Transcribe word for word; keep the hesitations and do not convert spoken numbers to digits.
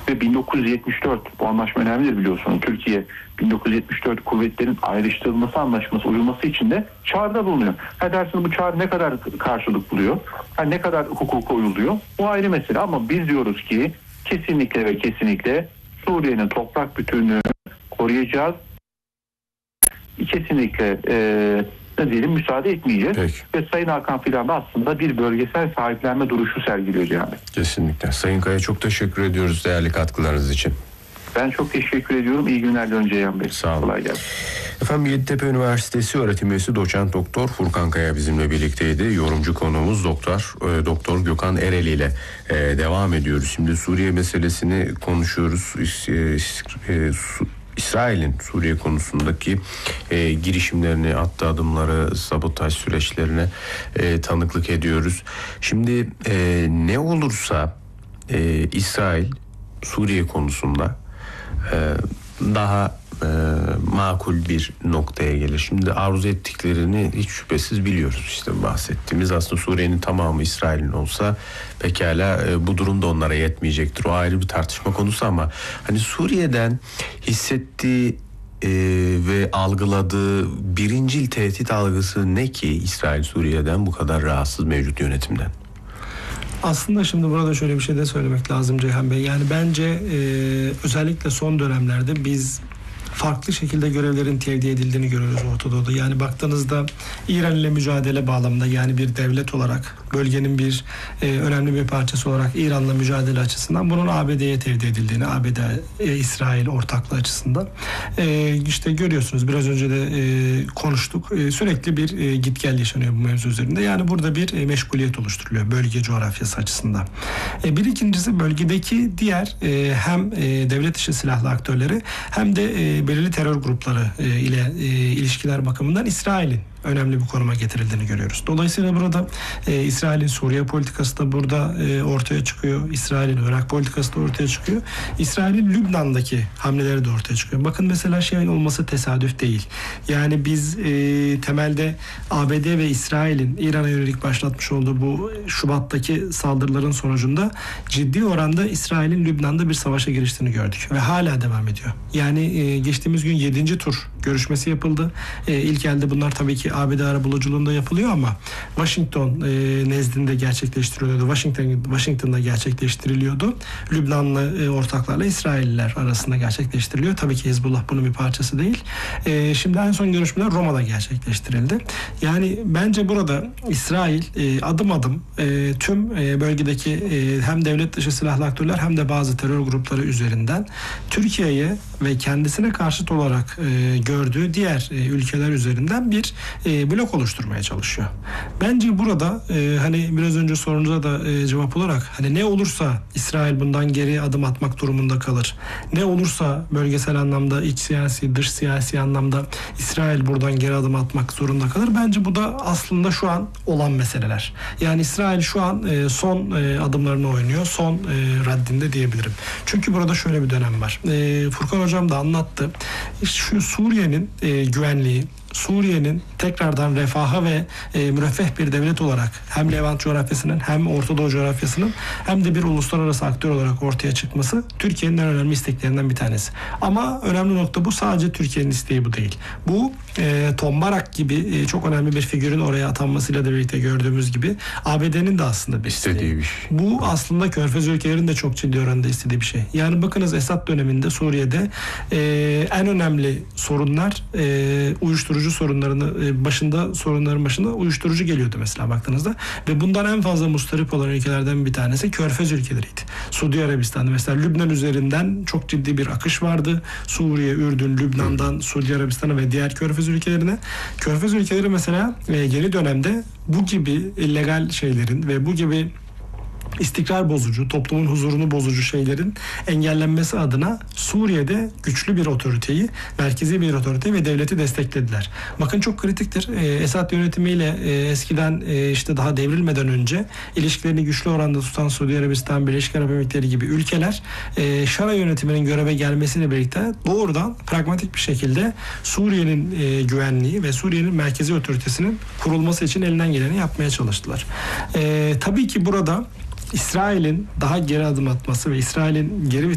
ve bin dokuz yüz yetmiş dört, bu anlaşma önemlidir biliyorsunuz. Türkiye bin dokuz yüz yetmiş dört kuvvetlerin ayrıştırılması anlaşması uyulması için de çağrıda bulunuyor. Ha dersiniz bu çağrı ne kadar karşılık buluyor? Ha ne kadar hukuka uyuluyor? Bu ayrı mesele ama biz diyoruz ki kesinlikle ve kesinlikle Suriye'nin toprak bütünlüğünü koruyacağız. Kesinlikle e, ne diyelim müsaade etmeyeceğiz. Peki. Ve Sayın Hakan Fidan da aslında bir bölgesel sahiplenme duruşu sergiliyor yani. Kesinlikle. Sayın Kaya çok teşekkür ediyoruz değerli katkılarınız için. Ben çok teşekkür ediyorum. İyi günler önce Ceyhan Bey. Sağ olun. Kolay gelsin. Efendim Yeditepe Üniversitesi öğretim üyesi doçent doktor Furkan Kaya bizimle birlikteydi. Yorumcu konuğumuz doktor e, doktor Gökhan Ereli ile e, devam ediyoruz. Şimdi Suriye meselesini konuşuyoruz. E, e, su, İsrail'in Suriye konusundaki e, girişimlerini, attığı adımları, sabotaj süreçlerine e, tanıklık ediyoruz. Şimdi e, ne olursa e, İsrail Suriye konusunda e, daha e, makul bir noktaya gelir. Şimdi arzu ettiklerini hiç şüphesiz biliyoruz. İşte bahsettiğimiz aslında Suriye'nin tamamı İsrail'in olsa pekala e, bu durum da onlara yetmeyecektir. O ayrı bir tartışma konusu ama hani Suriye'den hissettiği e, ve algıladığı birincil tehdit algısı ne ki İsrail Suriye'den bu kadar rahatsız mevcut yönetimden? Aslında şimdi burada şöyle bir şey de söylemek lazım Ceyhan Bey. Yani bence e, özellikle son dönemlerde biz farklı şekilde görevlerin tevdi edildiğini görüyoruz Orta Doğu'da. Yani baktığınızda İran ile mücadele bağlamında yani bir devlet olarak bölgenin bir e, önemli bir parçası olarak İran'la mücadele açısından bunun A B D'ye tevdi edildiğini, A B D, e, İsrail ortaklığı açısından e, işte görüyorsunuz biraz önce de e, konuştuk. E, sürekli bir e, git gel yaşanıyor bu mevzu üzerinde. Yani burada bir e, meşguliyet oluşturuluyor bölge coğrafyası açısından. E, bir ikincisi bölgedeki diğer e, hem e, devlet dışı silahlı aktörleri hem de e, belirli terör grupları e, ile e, ilişkiler bakımından İsrail'in önemli bir konuma getirildiğini görüyoruz. Dolayısıyla burada e, İsrail'in Suriye politikası da burada e, ortaya çıkıyor. İsrail'in Irak politikası da ortaya çıkıyor. İsrail'in Lübnan'daki hamleleri de ortaya çıkıyor. Bakın mesela şey olması tesadüf değil. Yani biz e, temelde A B D ve İsrail'in İran'a yönelik başlatmış olduğu bu Şubat'taki saldırıların sonucunda ciddi oranda İsrail'in Lübnan'da bir savaşa giriştiğini gördük. Ve hala devam ediyor. Yani e, geçtiğimiz gün yedinci tur görüşmesi yapıldı. E, ilk elde bunlar tabii ki A B D arabuluculuğunda yapılıyor ama Washington e, nezdinde gerçekleştiriliyordu. Washington Washington'da gerçekleştiriliyordu. Lübnanlı e, ortaklarla İsrailliler arasında gerçekleştiriliyor. Tabii ki Hizbullah bunun bir parçası değil. E, şimdi en son görüşmeler Roma'da gerçekleştirildi. Yani bence burada İsrail e, adım adım e, tüm e, bölgedeki e, hem devlet dışı silahlı aktörler hem de bazı terör grupları üzerinden Türkiye'ye ve kendisine karşıt olarak e, gördüğü diğer e, ülkeler üzerinden bir e, blok oluşturmaya çalışıyor. Bence burada e, hani biraz önce sorunuza da e, cevap olarak hani ne olursa İsrail bundan geri adım atmak durumunda kalır. Ne olursa bölgesel anlamda iç siyasi, dış siyasi anlamda İsrail buradan geri adım atmak zorunda kalır. Bence bu da aslında şu an olan meseleler. Yani İsrail şu an e, son e, adımlarını oynuyor. Son e, raddinde diyebilirim. Çünkü burada şöyle bir dönem var. E, Furkan Hocam da anlattı. Şu Suriye'nin e, güvenliği, Suriye'nin tekrardan refaha ve e, müreffeh bir devlet olarak hem Levant coğrafyasının hem Orta Doğu coğrafyasının hem de bir uluslararası aktör olarak ortaya çıkması Türkiye'nin en önemli isteklerinden bir tanesi. Ama önemli nokta bu, sadece Türkiye'nin isteği bu değil. Bu e, Tombarak gibi e, çok önemli bir figürün oraya atanmasıyla da birlikte gördüğümüz gibi A B D'nin de aslında bir isteği. İstediği bir şey. Bu aslında Körfez ülkelerinin de çok ciddi oranda istediği bir şey. Yani bakınız Esad döneminde Suriye'de e, en önemli sorunlar e, uyuşturucu sorunlarını başında sorunların başında uyuşturucu geliyordu mesela baktığınızda ve bundan en fazla mustarip olan ülkelerden bir tanesi Körfez ülkeleriydi. Suudi Arabistan'da mesela Lübnan üzerinden çok ciddi bir akış vardı. Suriye, Ürdün, Lübnan'dan Suudi Arabistan'a ve diğer Körfez ülkelerine. Körfez ülkeleri mesela yeni dönemde bu gibi illegal şeylerin ve bu gibi istikrar bozucu, toplumun huzurunu bozucu şeylerin engellenmesi adına Suriye'de güçlü bir otoriteyi, merkezi bir otoriteyi ve devleti desteklediler. Bakın çok kritiktir. Ee, Esad yönetimiyle e, eskiden e, işte daha devrilmeden önce ilişkilerini güçlü oranda tutan Suudi Arabistan, Birleşik Arap Emirlikleri gibi ülkeler e, Şara yönetiminin göreve gelmesiyle birlikte doğrudan pragmatik bir şekilde Suriye'nin e, güvenliği ve Suriye'nin merkezi otoritesinin kurulması için elinden geleni yapmaya çalıştılar. E, tabii ki burada İsrail'in daha geri adım atması ve İsrail'in geri